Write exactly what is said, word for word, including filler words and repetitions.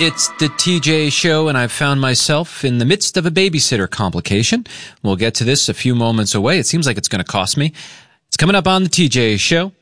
It's the T J Show, and I've found myself in the midst of a babysitter complication. We'll get to this a few moments away. It seems like it's going to cost me. It's coming up on the T J Show.